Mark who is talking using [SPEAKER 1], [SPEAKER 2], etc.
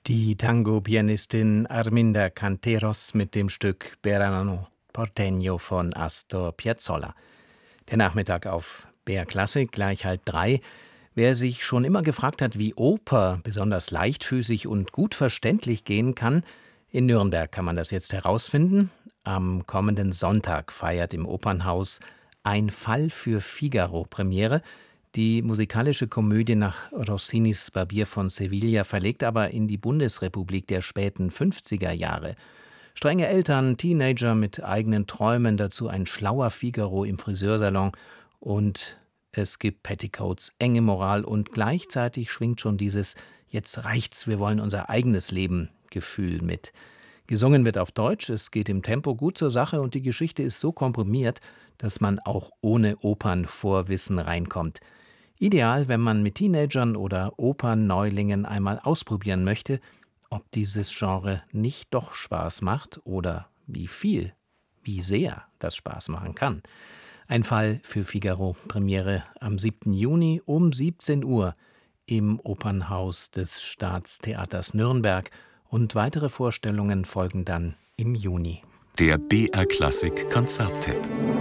[SPEAKER 1] Die Tango-Pianistin Arminda Canteros mit dem Stück Verano Porteño von Astor Piazzolla. Der Nachmittag auf BR Klassik, gleich 2:30. Wer sich schon immer gefragt hat, wie Oper besonders leichtfüßig und gut verständlich gehen kann, in Nürnberg kann man das jetzt herausfinden. Am kommenden Sonntag feiert im Opernhaus Ein Fall für Figaro Premiere. Die musikalische Komödie nach Rossinis Barbier von Sevilla verlegt aber in die Bundesrepublik der späten 50er Jahre. Strenge Eltern, Teenager mit eigenen Träumen, dazu ein schlauer Figaro im Friseursalon und es gibt Petticoats, enge Moral und gleichzeitig schwingt schon dieses »Jetzt reicht's, wir wollen unser eigenes Leben« Gefühl mit. Gesungen wird auf Deutsch, es geht im Tempo gut zur Sache und die Geschichte ist so komprimiert, dass man auch ohne Opernvorwissen reinkommt. Ideal, wenn man mit Teenagern oder Opernneulingen einmal ausprobieren möchte, ob dieses Genre nicht doch Spaß macht oder wie viel, wie sehr das Spaß machen kann. Ein Fall für Figaro, Premiere am 7. Juni um 17 Uhr im Opernhaus des Staatstheaters Nürnberg und weitere Vorstellungen folgen dann im Juni.
[SPEAKER 2] Der BR Klassik Konzerttipp.